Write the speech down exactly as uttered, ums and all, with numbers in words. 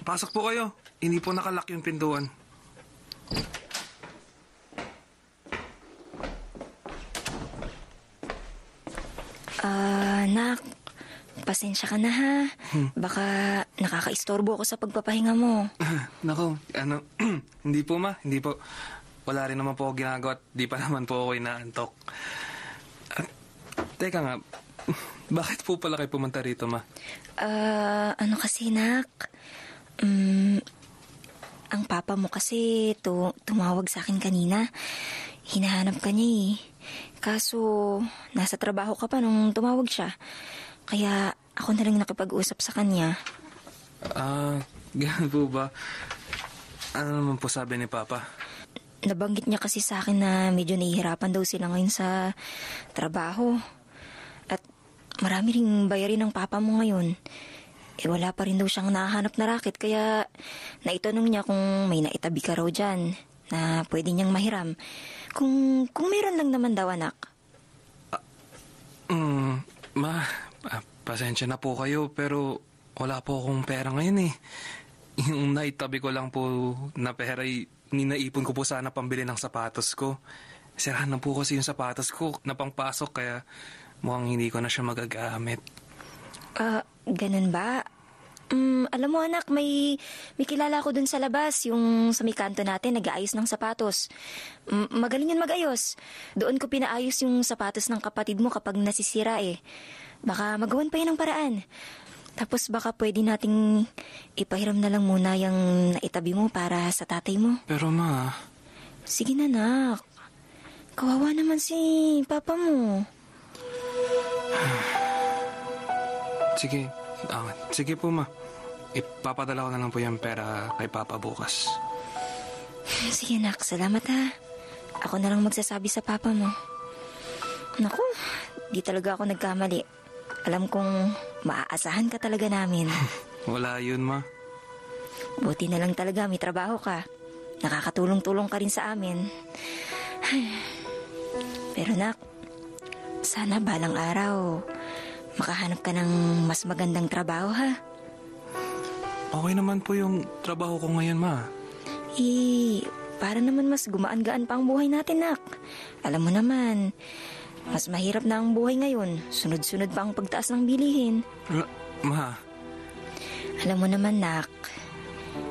pasok po kayo. Hindi po nakalak yung pintuan. Ah, nak, pasensya ka na ha. Hmm. Baka nakakaistorbo ako sa pagpapahinga mo. Nako, ano, hindi po ma, hindi po. Wala rin naman po ako ginagawa at di pa naman po ako inaantok. At, teka nga, bakit po pala kayo pumunta rito, ma? Ah, ano kasi, nak? Um, ang papa mo kasi tu tumawag sa akin kanina. Hinahanap ka niya eh. Kaso, nasa trabaho ka pa nung tumawag siya. Kaya ako na lang nakipag-usap sa kanya. Ah, uh, ganun po ba? Ano naman po sabi ni Papa? Nabanggit niya kasi sa akin na medyo nahihirapan daw sila ngayon sa trabaho. At marami ring bayarin ng Papa mo ngayon. Eh wala pa rin daw siyang nahanap na racket. Kaya naitanong niya kung may naitabi ka raw dyan na pwede niyang mahiram. Kung, kung meron lang naman daw, anak. Uh, um, ma, uh, pasensya na po kayo, pero wala po akong pera ngayon eh. Yung naitabi ko lang po na pera, ninaipon ko po sana pambili ng sapatos ko. Sirahan na po kasi yung sapatos ko na pangpasok, kaya mukhang hindi ko na siya magagamit. Ah, uh, ganun ba? Um, alam mo anak, may, may kilala ko dun sa labas, yung sa may kanto natin, nag-aayos ng sapatos. Um, magaling yun mag-ayos. Doon ko pinaayos yung sapatos ng kapatid mo kapag nasisira eh. Baka magawan pa yun ng paraan. Tapos baka pwede nating ipahiram na lang muna yung naitabi mo para sa tatay mo. Pero ma... Sige na anak. Kawawa naman si papa mo. Sige, ah, sige po ma. Ipapadala ko na lang po yung pera kay Papa bukas. Sige nak, salamat ha. Ako na lang magsasabi sa Papa mo. Naku, di talaga ako nagkamali. Alam kong maaasahan ka talaga namin. Wala yun ma. Buti na lang talaga may trabaho ka. Nakakatulong-tulong ka rin sa amin. Pero nak, sana balang araw makahanap ka ng mas magandang trabaho ha. Okay naman po yung trabaho ko ngayon, ma. Eh, para naman mas gumaan-gaan pa ang buhay natin, nak. Alam mo naman, mas mahirap na ang buhay ngayon. Sunod-sunod pa ang pagtaas ng bilihin. L- ma. Alam mo naman, nak,